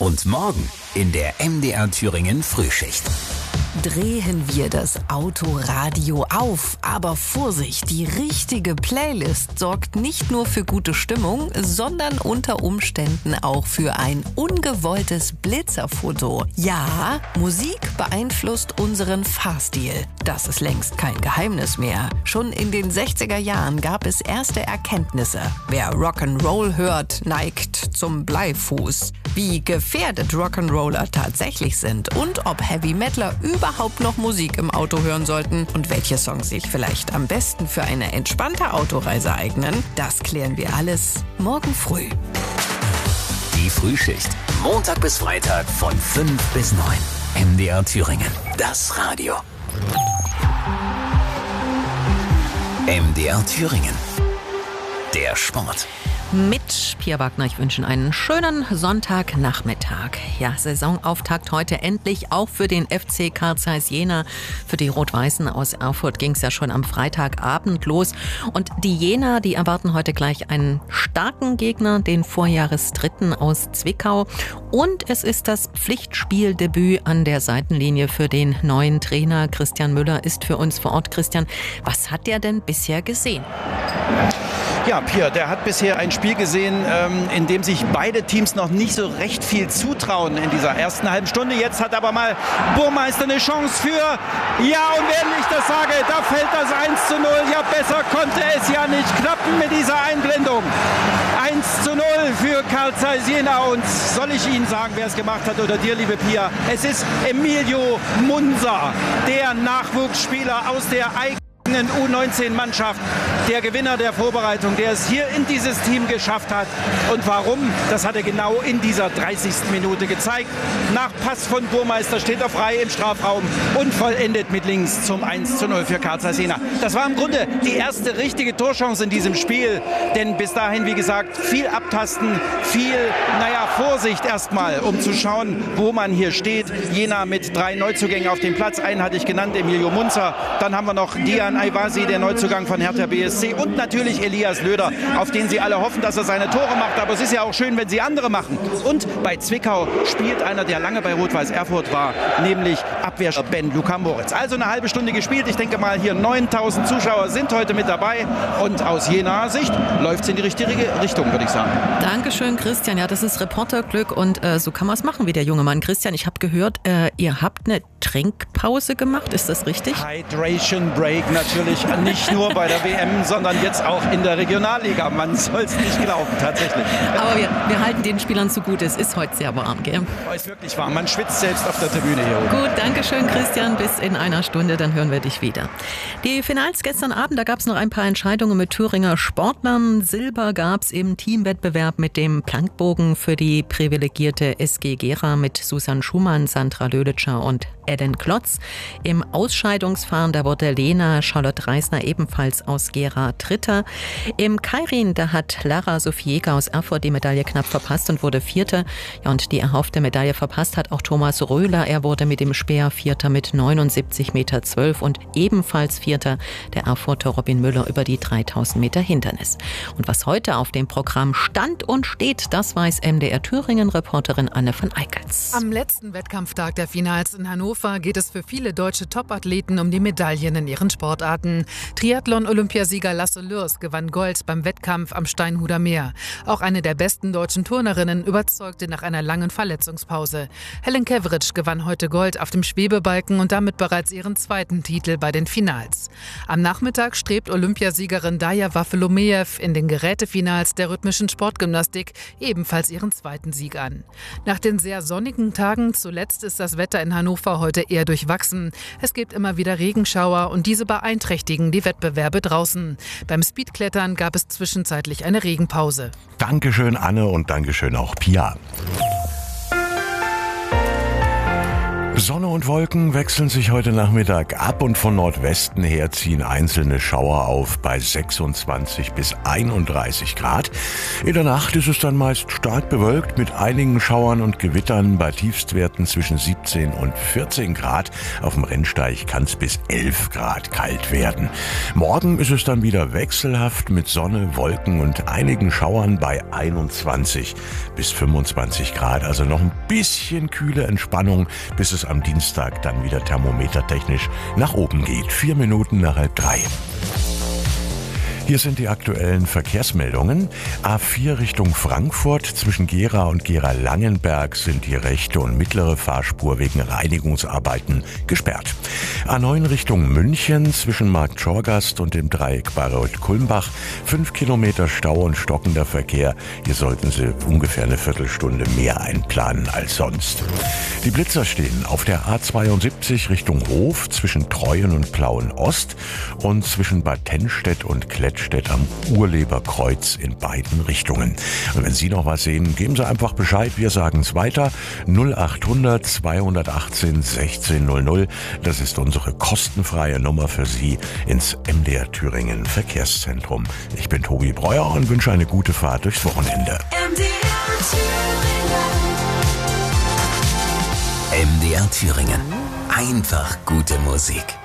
Und morgen in der MDR Thüringen Frühschicht. Drehen wir das Autoradio auf. Aber Vorsicht, die richtige Playlist sorgt nicht nur für gute Stimmung, sondern unter Umständen auch für ein ungewolltes Blitzerfoto. Ja, Musik beeinflusst unseren Fahrstil. Das ist längst kein Geheimnis mehr. Schon in den 60er Jahren gab es erste Erkenntnisse. Wer Rock'n'Roll hört, neigt zum Bleifuß. Wie gefährdet Rock'n'Roller tatsächlich sind und ob Heavy Metaler überhaupt noch Musik im Auto hören sollten und welche Songs sich vielleicht am besten für eine entspannte Autoreise eignen, das klären wir alles morgen früh. Die Frühschicht. Montag bis Freitag von 5 bis 9. MDR Thüringen. Das Radio. MDR Thüringen. Der Sport. Mit Pia Wagner, ich wünsche Ihnen einen schönen Sonntagnachmittag. Ja, Saisonauftakt heute endlich auch für den FC Carl Zeiss Jena. Für die Rot-Weißen aus Erfurt ging es ja schon am Freitagabend los. Und die Jena, die erwarten heute gleich einen starken Gegner, den Vorjahresdritten aus Zwickau. Und es ist das Pflichtspieldebüt an der Seitenlinie für den neuen Trainer. Christian Müller ist für uns vor Ort. Christian, was hat der denn bisher gesehen? Ja, Pia, der hat bisher ein Spiel gesehen, in dem sich beide Teams noch nicht so recht viel zutrauen in dieser ersten halben Stunde. Jetzt hat aber mal Burmeister eine Chance für, ja, und wenn ich das sage, da fällt das 1:0. Ja, besser konnte es ja nicht klappen mit dieser Einblendung. 1:0 für Carl Zeiss Jena. Und soll ich Ihnen sagen, wer es gemacht hat oder dir, liebe Pia? Es ist Emilio Munza, der Nachwuchsspieler aus der eigenen U19-Mannschaft, der Gewinner der Vorbereitung, der es hier in dieses Team geschafft hat. Und warum? Das hat er genau in dieser 30. Minute gezeigt. Nach Pass von Burmeister steht er frei im Strafraum und vollendet mit links zum 1:0 für Carl Zeiss Jena. Das war im Grunde die erste richtige Torchance in diesem Spiel, denn bis dahin, wie gesagt, viel abtasten, viel, Vorsicht erstmal, um zu schauen, wo man hier steht. Jena mit 3 Neuzugängen auf dem Platz. Einen hatte ich genannt, Emilio Munza. Dann haben wir noch Dian Ayvasi, der Neuzugang von Hertha BSC, und natürlich Elias Löder, auf den Sie alle hoffen, dass er seine Tore macht. Aber es ist ja auch schön, wenn sie andere machen. Und bei Zwickau spielt einer, der lange bei Rot-Weiß Erfurt war, nämlich Abwehrspieler Ben Luka Moritz. Also eine halbe Stunde gespielt. Ich denke mal, hier 9.000 Zuschauer sind heute mit dabei. Und aus Jenaer Sicht läuft es in die richtige Richtung, würde ich sagen. Dankeschön, Christian. Ja, das ist Reporterglück und so kann man es machen wie der junge Mann. Christian, ich habe gehört, ihr habt eine Trinkpause gemacht. Ist das richtig? Hydration Break natürlich, nicht nur bei der WM, sondern jetzt auch in der Regionalliga. Man soll es nicht glauben, tatsächlich. Aber wir halten den Spielern zugute. Es ist heute sehr warm, gell? Es ist wirklich warm. Man schwitzt selbst auf der Tribüne hier oben. Gut, danke schön, Christian. Bis in einer Stunde, dann hören wir dich wieder. Die Finals gestern Abend, da gab es noch ein paar Entscheidungen mit Thüringer Sportlern. Silber gab es im Teamwettbewerb mit dem Plankbogen für die privilegierte SG Gera mit Susanne Schumann, Sandra Löditscher und Ellen Klotz. Im Ausscheidungsfahren, da wurde Lena Charlotte Reisner ebenfalls aus Gera Dritter. Im Keirin, da hat Lara Sophie Jäger aus Erfurt die Medaille knapp verpasst und wurde Vierte. Ja, und die erhoffte Medaille verpasst hat auch Thomas Röhler. Er wurde mit dem Speer Vierter mit 79,12 Meter und ebenfalls Vierter der Erfurter Robin Müller über die 3000 Meter Hindernis. Und was heute auf dem Programm stand und steht, das weiß MDR Thüringen-Reporterin Anne von Eickels. Am letzten Wettkampftag der Finals in Hannover geht es für viele deutsche Topathleten um die Medaillen in ihren Sportarten. Triathlon-Olympiasieger Lasse Lürs gewann Gold beim Wettkampf am Steinhuder Meer. Auch eine der besten deutschen Turnerinnen überzeugte nach einer langen Verletzungspause. Helen Keveritsch gewann heute Gold auf dem Schwebebalken und damit bereits ihren zweiten Titel bei den Finals. Am Nachmittag strebt Olympiasiegerin Daya Waffelomejew in den Gerätefinals der rhythmischen Sportgymnastik ebenfalls ihren zweiten Sieg an. Nach den sehr sonnigen Tagen zuletzt ist das Wetter in Hannover heute eher durchwachsen. Es gibt immer wieder Regenschauer und diese beeinträchtigen die Wettbewerbe draußen. Beim Speedklettern gab es zwischenzeitlich eine Regenpause. Dankeschön, Anne, und Dankeschön auch Pia. Sonne und Wolken wechseln sich heute Nachmittag ab und von Nordwesten her ziehen einzelne Schauer auf bei 26 bis 31 Grad. In der Nacht ist es dann meist stark bewölkt mit einigen Schauern und Gewittern bei Tiefstwerten zwischen 17 und 14 Grad. Auf dem Rennsteig kann es bis 11 Grad kalt werden. Morgen ist es dann wieder wechselhaft mit Sonne, Wolken und einigen Schauern bei 21 bis 25 Grad. Also noch ein bisschen kühle Entspannung, bis es am Dienstag dann wieder thermometertechnisch nach oben geht. 4 Minuten nach 2:30. Hier sind die aktuellen Verkehrsmeldungen. A4 Richtung Frankfurt zwischen Gera und Gera-Langenberg sind die rechte und mittlere Fahrspur wegen Reinigungsarbeiten gesperrt. A9 Richtung München zwischen Markt Schorgast und dem Dreieck Bayreuth-Kulmbach 5 Kilometer Stau und stockender Verkehr. Hier sollten Sie ungefähr eine Viertelstunde mehr einplanen als sonst. Die Blitzer stehen auf der A72 Richtung Hof zwischen Treuen und Plauen-Ost und zwischen Bad Tennstedt und Klettstedt am Urleberkreuz in beiden Richtungen. Und wenn Sie noch was sehen, geben Sie einfach Bescheid. Wir sagen es weiter. 0800 218 1600. Das ist unsere kostenfreie Nummer für Sie ins MDR Thüringen Verkehrszentrum. Ich bin Tobi Breuer und wünsche eine gute Fahrt durchs Wochenende. MDR Thüringen. Einfach gute Musik.